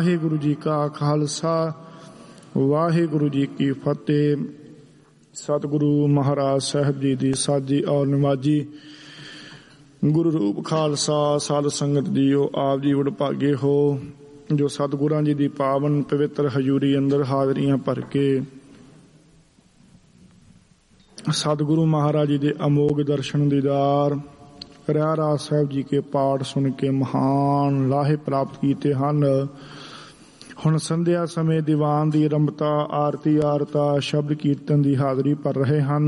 ਵਾਹਿਗੁਰੂ ਜੀ ਕਾ ਖਾਲਸਾ ਵਾਹਿਗੁਰੂ ਜੀ ਕੀ ਫਤਿਹ। ਸਤਿਗੁਰੂ ਮਹਾਰਾਜ ਸਾਹਿਬ ਜੀ ਦੀ ਸਾਜੀ ਔਰ ਨਿਵਾਜੀ ਗੁਰੂ ਰੂਪ ਖਾਲਸਾ ਸਾਧ ਸੰਗਤ ਜੀਓ, ਆਪ ਜੀ ਵਡਭਾਗੇ ਹੋ ਜੋ ਸਤਿਗੁਰਾਂ ਜੀ ਦੀ ਪਾਵਨ ਪਵਿੱਤਰ ਹਜ਼ੂਰੀ ਅੰਦਰ ਹਾਜ਼ਰੀਆਂ ਭਰ ਕੇ ਸਤਿਗੁਰੂ ਮਹਾਰਾਜ ਜੀ ਦੇ ਅਮੋਘ ਦਰਸ਼ਨ ਦੀਦਾਰ ਰਹਿਰਾਸ ਸਾਹਿਬ ਜੀ ਕੇ ਪਾਠ ਸੁਣ ਕੇ ਮਹਾਨ ਲਾਹੇ ਪ੍ਰਾਪਤ ਕੀਤੇ ਹਨ। ਹੁਣ ਸੰਧਿਆ ਸਮੇਂ ਦੀਵਾਨ ਦੀ ਰੰਭਤਾ ਆਰਤੀ ਆਰਤਾ ਸ਼ਬਦ ਕੀਰਤਨ ਦੀ ਹਾਜ਼ਰੀ ਭਰ ਰਹੇ ਹਨ।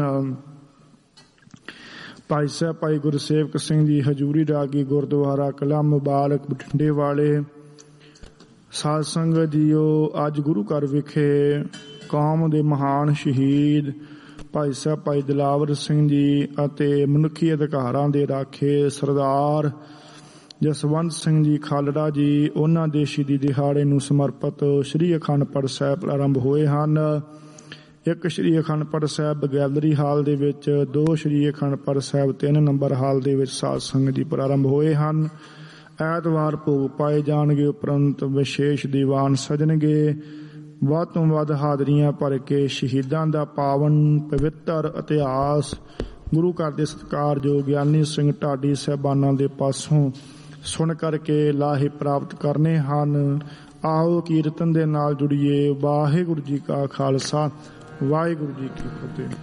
ਭਾਈ ਸਾਹਿਬ ਭਾਈ ਗੁਰਸੇਵਕ ਸਿੰਘ ਜੀ ਹਜ਼ੂਰੀ ਰਾਗੀ ਗੁਰਦੁਆਰਾ ਕਿਲ੍ਹਾ ਮੁਬਾਰਕ ਬਠਿੰਡੇ ਵਾਲੇ ਸਾਧ ਸੰਗਤ ਜੀਓ, ਅੱਜ ਗੁਰੂ ਘਰ ਵਿਖੇ ਕੌਮ ਦੇ ਮਹਾਨ ਸ਼ਹੀਦ ਭਾਈ ਸਾਹਿਬ ਭਾਈ ਦਿਲਾਵਰ ਸਿੰਘ ਜੀ ਅਤੇ ਮਨੁੱਖੀ ਅਧਿਕਾਰਾਂ ਦੇ ਰਾਖੇ ਸਰਦਾਰ ਜਸਵੰਤ ਸਿੰਘ ਜੀ ਖਾਲੜਾ ਜੀ, ਉਹਨਾਂ ਦੇ ਸ਼ਹੀਦੀ ਦਿਹਾੜੇ ਨੂੰ ਸਮਰਪਿਤ ਸ੍ਰੀ ਅਖੰਡ ਪਾਠ ਸਾਹਿਬ ਆਰੰਭ ਹੋਏ ਹਨ। ਇੱਕ ਸ੍ਰੀ ਅਖੰਡ ਪਾਠ ਸਾਹਿਬ ਗੈਲਰੀ ਹਾਲ ਦੇ ਵਿੱਚ, 2 ਸ੍ਰੀ ਅਖੰਡ ਪਾਠ ਸਾਹਿਬ 3 ਨੰਬਰ ਹਾਲ ਦੇ ਵਿੱਚ ਸਾਧ ਸੰਗਤ ਜੀ ਪ੍ਰਾਰੰਭ ਹੋਏ ਹਨ। ਐਤਵਾਰ ਭੋਗ ਪਾਏ ਜਾਣਗੇ, ਉਪਰੰਤ ਵਿਸ਼ੇਸ਼ ਦੀਵਾਨ ਸਜਣਗੇ। ਵੱਧ ਤੋਂ ਵੱਧ ਹਾਜ਼ਰੀਆਂ ਭਰ ਕੇ ਸ਼ਹੀਦਾਂ ਦਾ ਪਾਵਨ ਪਵਿੱਤਰ ਇਤਿਹਾਸ ਗੁਰੂ ਘਰ ਦੇ ਸਤਿਕਾਰਯੋਗ ਗਿਆਨੀ ਸਿੰਘ ਢਾਡੀ ਸਾਹਿਬਾਨਾਂ ਦੇ ਪਾਸੋਂ ਸੁਣ ਕਰਕੇ ਲਾਹੇ ਪ੍ਰਾਪਤ ਕਰਨੇ ਹਨ। ਆਓ ਕੀਰਤਨ ਦੇ ਨਾਲ ਜੁੜੀਏ। ਵਾਹਿਗੁਰੂ ਜੀ ਕਾ ਖਾਲਸਾ ਵਾਹਿਗੁਰੂ ਜੀ ਕੀ ਫਤਿਹ।